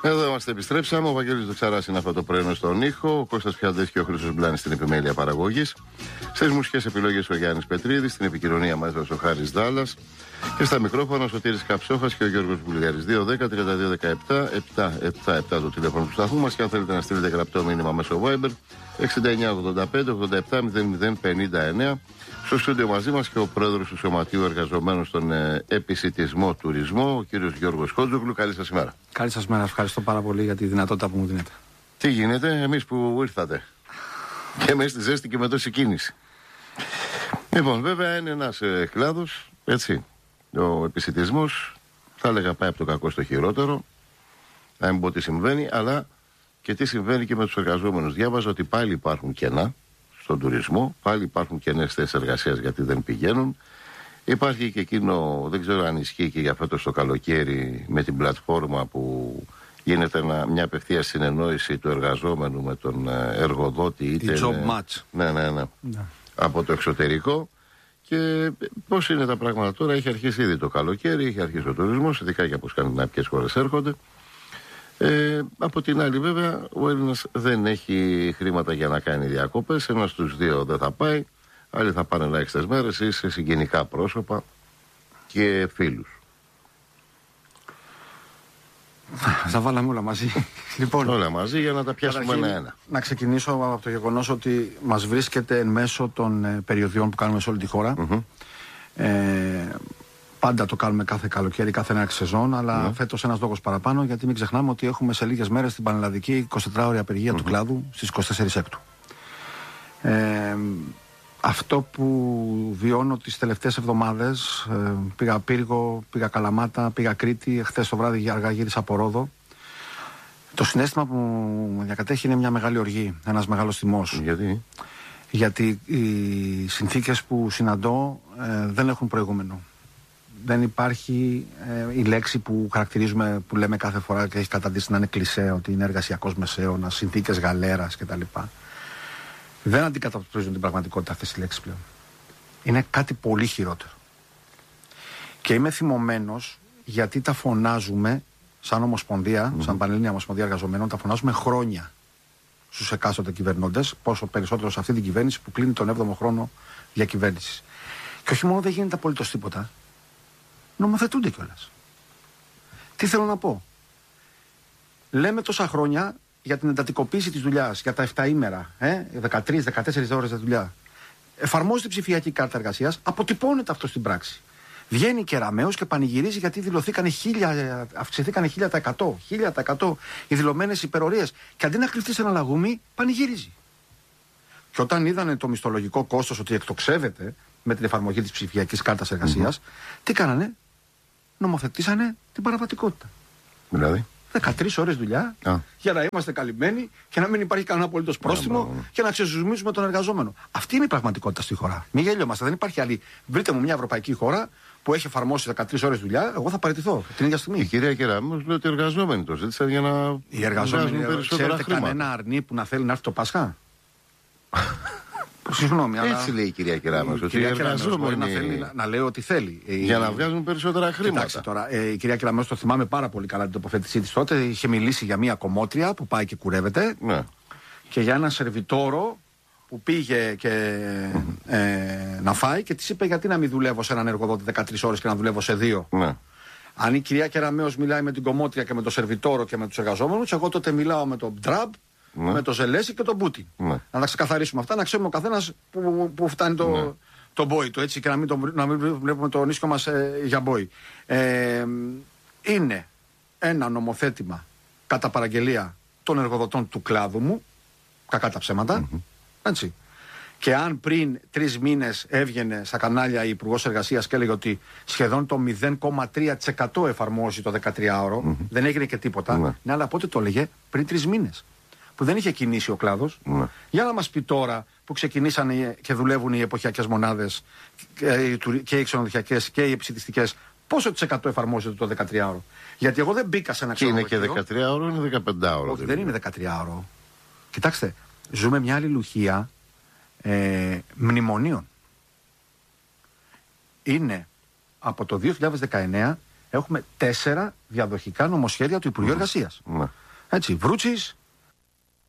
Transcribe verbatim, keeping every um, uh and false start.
Εδώ είμαστε, επιστρέψαμε. Ο Βαγγέλης Δοξαράς είναι αυτό το πρωινό στον ήχο. Ο Κώστας Πιαντές και ο Χρήστος Μπλάνης στην επιμέλεια παραγωγής. Στις μουσικές επιλογές ο Γιάννης Πετρίδης. Στην επικοινωνία μαζί μας ο Χάρης Δάλλας. Και στα μικρόφωνα ο Σωτήρης Καψόχας και ο Γιώργος Βουλγαρής. δύο δέκα τριάντα δύο δεκαεπτά επτακόσια εβδομήντα επτά το τηλέφωνο του σταθμού μας. Και αν θέλετε να στείλετε γραπτό μήνυμα μέσω Viber εξήντα εννιά ογδόντα πέντε ογδόντα επτά μηδέν μηδέν πενήντα εννέα. Στο στούντιο μαζί μας και ο πρόεδρος του Σωματείου Εργαζομένων στον ε, Επισιτισμό Τουρισμό, ο κύριος Γιώργος Χότζογλου. Καλή σας ημέρα. Καλή σας μέρα. Ευχαριστώ πάρα πολύ για τη δυνατότητα που μου δίνετε. Τι γίνεται, εμείς που ήρθατε. Και με στη ζέστη και με τόση κίνηση. Λοιπόν, βέβαια είναι ένας ε, κλάδος, έτσι. Ο επισιτισμός, θα έλεγα, πάει από το κακό στο χειρότερο. Να μην πω τι συμβαίνει, αλλά και τι συμβαίνει και με τους εργαζόμενους. Διάβαζα ότι πάλι υπάρχουν κενά στον τουρισμό, πάλι υπάρχουν κενές θέσεις εργασίας γιατί δεν πηγαίνουν. Υπάρχει και εκείνο, δεν ξέρω αν ισχύει και για φέτος το καλοκαίρι, με την πλατφόρμα που γίνεται ένα, μια απευθείας συνεννόηση του εργαζόμενου με τον εργοδότη. Είτε η job είναι, match. Ναι, ναι, ναι, ναι. Από το εξωτερικό. Και πώς είναι τα πράγματα τώρα, έχει αρχίσει ήδη το καλοκαίρι, έχει αρχίσει ο τουρισμός, ειδικά και από σκανδιναβικές χώρες έρχονται. Ε, από την άλλη, βέβαια, ο Έλληνας δεν έχει χρήματα για να κάνει διακόπες. Ένας στους δύο δεν θα πάει. Άλλοι θα πάνε ελάχιστες μέρες ή σε συγγενικά πρόσωπα και φίλους. Θα βάλαμε όλα μαζί. Λοιπόν, όλα μαζί για να τα πιάσουμε ένα-ένα. Να ξεκινήσω από το γεγονός ότι μας βρίσκεται εν μέσω των ε, περιοδιών που κάνουμε σε όλη τη χώρα. Mm-hmm. Ε, Πάντα το κάνουμε κάθε καλοκαίρι, κάθε ένα σεζόν, αλλά mm. φέτος ένας λόγος παραπάνω, γιατί μην ξεχνάμε ότι έχουμε σε λίγες μέρες την πανελλαδική εικοσιτετράωρη απεργία mm-hmm. του κλάδου στις είκοσι τέσσερις Έκτου. Ε, αυτό που βιώνω τις τελευταίες εβδομάδες, ε, πήγα Πύργο, πήγα Καλαμάτα, πήγα Κρήτη, χθες το βράδυ αργά γύρισα από Ρόδο. Το συναίσθημα που μου διακατέχει είναι μια μεγάλη οργή, ένας μεγάλος θυμός. Γιατί? Γιατί οι συνθήκες που συναντώ ε, δεν έχουν προηγούμενο. Δεν υπάρχει ε, η λέξη που χαρακτηρίζουμε, που λέμε κάθε φορά και έχει καταντήσει να είναι κλισέ, ότι είναι εργασιακός μεσαίωνας, συνθήκες γαλέρας κτλ. Δεν αντικατοπτρίζουν την πραγματικότητα αυτές οι λέξεις πλέον. Είναι κάτι πολύ χειρότερο. Και είμαι θυμωμένος γιατί τα φωνάζουμε σαν Ομοσπονδία, mm-hmm. σαν Πανελλήνια Ομοσπονδία Εργαζομένων, τα φωνάζουμε χρόνια στους εκάστοτε κυβερνώντες, πόσο περισσότερο σε αυτή την κυβέρνηση που κλείνει τον έβδομο χρόνο διακυβέρνησης. Και όχι μόνο δεν γίνεται απολύτως τίποτα, νομοθετούνται κιόλας. Τι θέλω να πω. Λέμε τόσα χρόνια για την εντατικοποίηση της δουλειάς, για τα εφταήμερα, ε, δεκατρείς με δεκατέσσερις ώρες de δουλειά. Εφαρμόζεται η ψηφιακή κάρτα εργασίας, αποτυπώνεται αυτό στην πράξη. Βγαίνει Κεραμέως και πανηγυρίζει γιατί δηλωθήκανε χίλια, αυξηθήκανε χίλια τοις εκατό, χίλια τοις εκατό οι δηλωμένες υπερορίες. Και αντί να κρυφτεί σε ένα λαγούμι, πανηγυρίζει. Και όταν είδανε το μισθολογικό κόστος ότι εκτοξεύεται με την εφαρμογή της ψηφιακής κάρτας εργασίας, mm-hmm. τι κάνανε? Νομοθετήσανε την παραβατικότητα. Δηλαδή? δεκατρείς ώρες δουλειά ah. για να είμαστε καλυμμένοι και να μην υπάρχει κανένα απολύτως πρόστιμο yeah, και να ξεζουμίζουμε τον εργαζόμενο. Αυτή είναι η πραγματικότητα στη χώρα. Μην γελιόμαστε. Δεν υπάρχει άλλη. Βρείτε μου μια ευρωπαϊκή χώρα που έχει εφαρμόσει δεκατρείς ώρες δουλειά, εγώ θα παραιτηθώ την ίδια στιγμή. Η κυρία Κεραμέως λέει ότι οι εργαζόμενοι το ζήτησαν για να. Οι εργαζόμενοι περισσότερα ξέρετε χρήματα. Κανένα αρνί που να θέλει να έρθει το Πάσχα? Συγγνώμη, αλλά. Έτσι λέει η κυρία Κεραμέως. Η κυρία Κεραμέως μπορεί να, θέλει, να, να λέει ότι θέλει. Για να βγάζουν περισσότερα χρήματα. Κοιτάξτε τώρα, ε, η κυρία Κεραμέως, το θυμάμαι πάρα πολύ καλά την τοποθέτησή της τότε. Είχε μιλήσει για μια κομμότρια που πάει και κουρεύεται. Ναι. Και για ένα σερβιτόρο που πήγε και, mm-hmm. ε, να φάει και της είπε: γιατί να μην δουλεύω σε έναν εργοδότη δεκατρείς ώρες και να δουλεύω σε δύο. Ναι. Αν η κυρία Κεραμέως μιλάει με την κομμότρια και με τον σερβιτόρο και με τους εργαζόμενους, εγώ τότε μιλάω με τον Μπτραμπ. Ναι. Με το Ζελέσι και τον Πούτιν. Ναι. Να τα ξεκαθαρίσουμε αυτά, να ξέρουμε ο καθένας που, που φτάνει το, ναι. το μπόι του, έτσι, και να μην, το, να μην βλέπουμε το νίσκο μας ε, για μπόι. Ε, είναι ένα νομοθέτημα κατά παραγγελία των εργοδοτών του κλάδου μου, κακά τα ψέματα, mm-hmm. έτσι. Και αν πριν τρεις μήνες έβγαινε στα κανάλια η Υπουργός Εργασίας και έλεγε ότι σχεδόν το μηδέν κόμμα τρία τοις εκατό εφαρμόζει το δεκατριάωρο, mm-hmm. δεν έγινε και τίποτα. Mm-hmm. Ναι, αλλά πότε το έλεγε? Πριν τρεις μήνες. Που δεν είχε κινήσει ο κλάδος. Mm. Για να μας πει τώρα που ξεκινήσαν και δουλεύουν οι εποχιακές μονάδες και οι ξενοδοχειακές και οι επισιτιστικές, πόσο της εκατό εφαρμόζεται το δεκατριάωρο? Γιατί εγώ δεν μπήκα σε ένα ξενοδοχείο. Είναι και δεκατριάωρο, είναι δεκαπεντάωρο. Όχι, δεν είναι δεκατριάωρο. Κοιτάξτε, ζούμε μια αλληλουχία ε, μνημονίων. Είναι από το δύο χιλιάδες δεκαεννέα έχουμε τέσσερα διαδοχικά νομοσχέδια του Υπουργείου mm. Εργασίας. Mm. Έτσι, Βρούτσης,